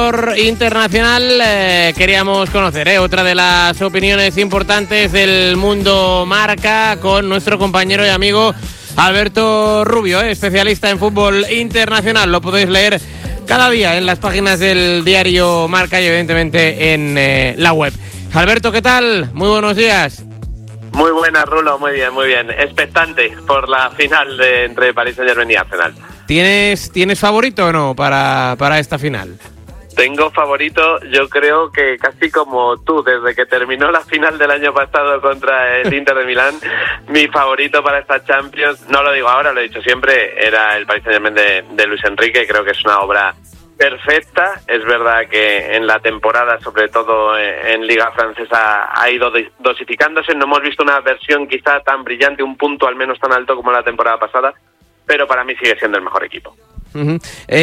Internacional, queríamos conocer otra de las opiniones importantes del mundo marca con nuestro compañero y amigo Alberto Rubio, especialista en fútbol internacional. Lo podéis leer cada día en las páginas del diario Marca y evidentemente en la web. Alberto, ¿qué tal? Muy buenos días. Muy buenas, Rulo, muy bien. Expectante por la final entre Paris Saint-Germain y Arsenal. ¿Tienes favorito o no para esta final? Tengo favorito, yo creo que casi como tú, desde que terminó la final del año pasado contra el Inter de Milán, mi favorito para esta Champions, no lo digo ahora, lo he dicho siempre, era el Paris Saint-Germain de Luis Enrique. Creo que es una obra perfecta. Es verdad que en la temporada, sobre todo en Liga Francesa, ha ido dosificándose. No hemos visto una versión quizá tan brillante, un punto al menos tan alto como la temporada pasada, pero para mí sigue siendo el mejor equipo. Uh-huh.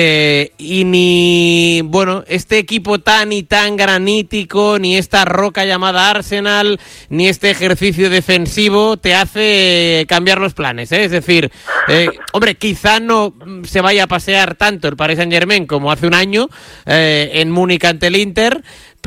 Y ni este equipo tan y tan granítico, ni esta roca llamada Arsenal, ni este ejercicio defensivo te hace cambiar los planes, ¿eh? Es decir, quizá no se vaya a pasear tanto el Paris Saint-Germain como hace un año en Múnich ante el Inter,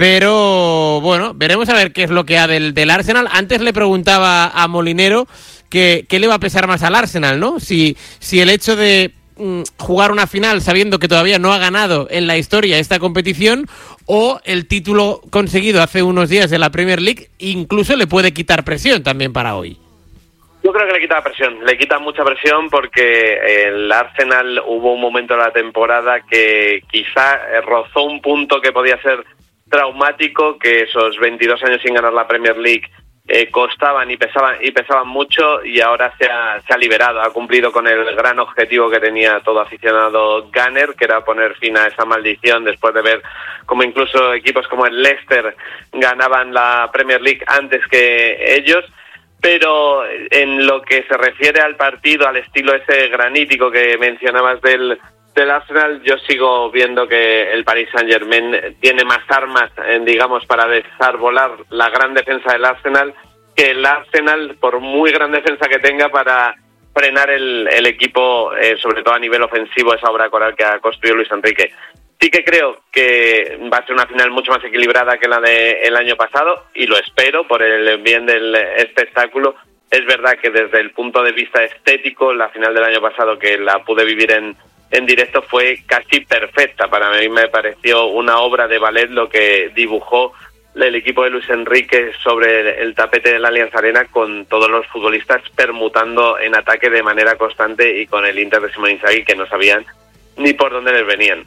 pero veremos a ver qué es lo que ha del Arsenal. Antes le preguntaba a Molinero qué le va a pesar más al Arsenal, ¿no? Si el hecho de jugar una final sabiendo que todavía no ha ganado en la historia esta competición, o el título conseguido hace unos días de la Premier League incluso le puede quitar presión también para hoy. Yo creo que le quita mucha presión, porque el Arsenal hubo un momento en la temporada que quizá rozó un punto que podía ser traumático, que esos 22 años sin ganar la Premier League costaban y pesaban mucho, y ahora se ha liberado, ha cumplido con el gran objetivo que tenía todo aficionado Gunner, que era poner fin a esa maldición después de ver como incluso equipos como el Leicester ganaban la Premier League antes que ellos. Pero en lo que se refiere al partido, al estilo ese granítico que mencionabas del Arsenal, yo sigo viendo que el Paris Saint-Germain tiene más armas, para dejar volar la gran defensa del Arsenal, que el Arsenal, por muy gran defensa que tenga, para frenar el equipo, sobre todo a nivel ofensivo, esa obra coral que ha construido Luis Enrique. Sí que creo que va a ser una final mucho más equilibrada que la del año pasado, y lo espero por el bien del espectáculo. Es verdad que desde el punto de vista estético, la final del año pasado, que la pude vivir en directo, fue casi perfecta. Para mí me pareció una obra de ballet lo que dibujó el equipo de Luis Enrique sobre el tapete de la Allianz Arena, con todos los futbolistas permutando en ataque de manera constante, y con el Inter de Simone Inzaghi, que no sabían ni por dónde les venían.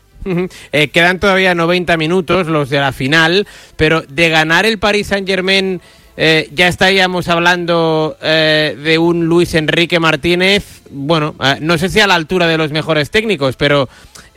Quedan todavía 90 minutos los de la final, pero de ganar el Paris Saint-Germain ya estaríamos hablando de un Luis Enrique Martínez, no sé si a la altura de los mejores técnicos, pero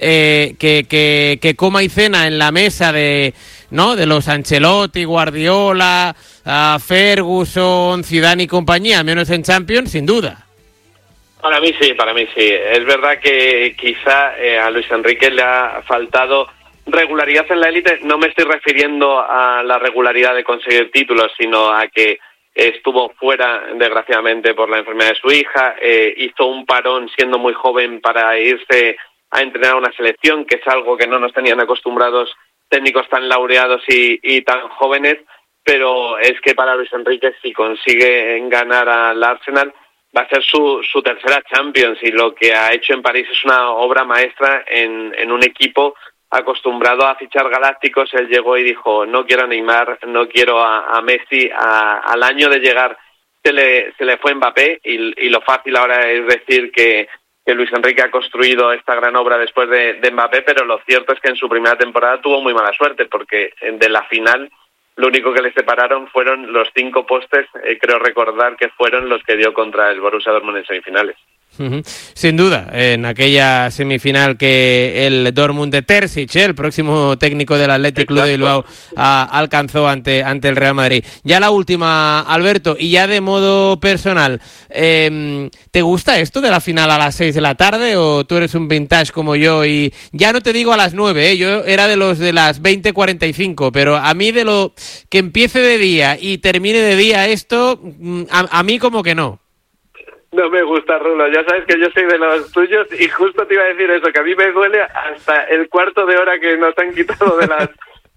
que coma y cena en la mesa de los Ancelotti, Guardiola, Ferguson, Zidane y compañía, menos en Champions, sin duda. Para mí sí. Es verdad que quizá a Luis Enrique le ha faltado regularidad en la élite. No me estoy refiriendo a la regularidad de conseguir títulos, sino a que estuvo fuera, desgraciadamente, por la enfermedad de su hija. Hizo un parón siendo muy joven para irse a entrenar a una selección, que es algo que no nos tenían acostumbrados técnicos tan laureados y tan jóvenes. Pero es que para Luis Enrique, si consigue ganar al Arsenal, va a ser su tercera Champions, y lo que ha hecho en París es una obra maestra en un equipo acostumbrado a fichar galácticos. Él llegó y dijo: no quiero a Neymar, no quiero a Messi. Al año de llegar se le fue Mbappé, y lo fácil ahora es decir que Luis Enrique ha construido esta gran obra después de Mbappé, pero lo cierto es que en su primera temporada tuvo muy mala suerte, porque de la final lo único que le separaron fueron los 5 postes, creo recordar que fueron los que dio contra el Borussia Dortmund en semifinales. Sin duda, en aquella semifinal que el Dortmund de Terzic, el próximo técnico del Athletic Club de Bilbao, alcanzó ante el Real Madrid. Ya la última, Alberto, y ya de modo personal, ¿te gusta esto de la final a las 6 de la tarde, o tú eres un vintage como yo y ya no te digo a las 9, yo era de los de las 20:45, pero a mí de lo que empiece de día y termine de día esto, a mí como que no? No me gusta, Rulo. Ya sabes que yo soy de los tuyos y justo te iba a decir eso, que a mí me duele hasta el cuarto de hora que nos han quitado de las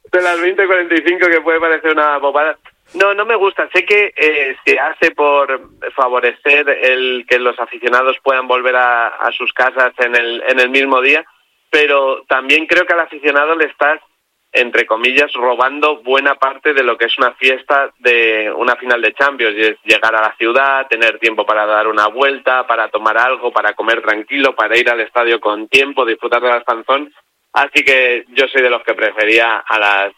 20:45, que puede parecer una bobada. No me gusta. Sé que se hace por favorecer el que los aficionados puedan volver a sus casas en el mismo día, pero también creo que al aficionado le estás, entre comillas, robando buena parte de lo que es una fiesta de una final de Champions, y es llegar a la ciudad, tener tiempo para dar una vuelta, para tomar algo, para comer tranquilo, para ir al estadio con tiempo, disfrutar de la expansión. Así que yo soy de los que prefería a las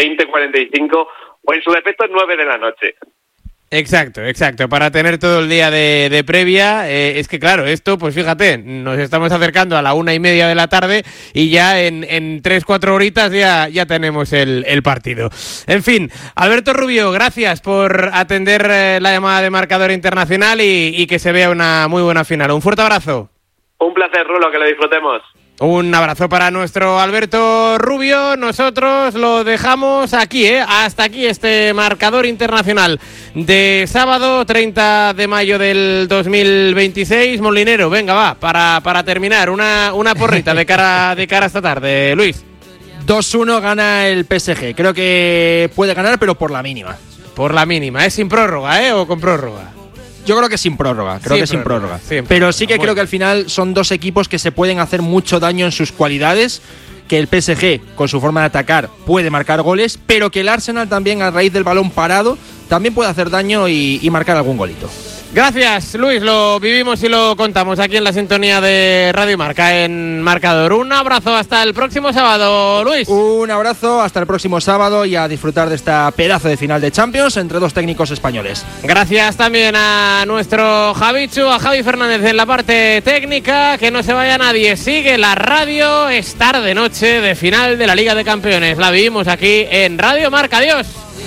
20:45 o en su defecto 9 de la noche. Exacto, para tener todo el día de previa. Es que claro, esto, pues fíjate, nos estamos acercando a la 1:30 de la tarde y ya en 3-4 horitas ya tenemos el partido. En fin, Alberto Rubio, gracias por atender la llamada de Marcador Internacional y que se vea una muy buena final. Un fuerte abrazo. Un placer, Rulo, que lo disfrutemos. Un abrazo para nuestro Alberto Rubio. Nosotros lo dejamos aquí, hasta aquí este Marcador Internacional de sábado 30 de mayo del 2026. Molinero, venga, va, para terminar, una porrita de cara a esta tarde, Luis. 2-1 gana el PSG. Creo que puede ganar, pero por la mínima. Por la mínima, ¿es sin prórroga, o con prórroga? Yo creo que sin prórroga, sin prórroga. Pero sí que creo que al final son dos equipos que se pueden hacer mucho daño en sus cualidades, que el PSG, con su forma de atacar, puede marcar goles, pero que el Arsenal también, a raíz del balón parado, también puede hacer daño y marcar algún golito. Gracias, Luis, lo vivimos y lo contamos aquí en la sintonía de Radio Marca en Marcador. Un abrazo hasta el próximo sábado, Luis. Un abrazo hasta el próximo sábado y a disfrutar de esta pedazo de final de Champions entre dos técnicos españoles. Gracias también a nuestro Javichu, a Javi Fernández en la parte técnica. Que no se vaya nadie, sigue la radio, es tarde noche de final de la Liga de Campeones. La vivimos aquí en Radio Marca. Adiós.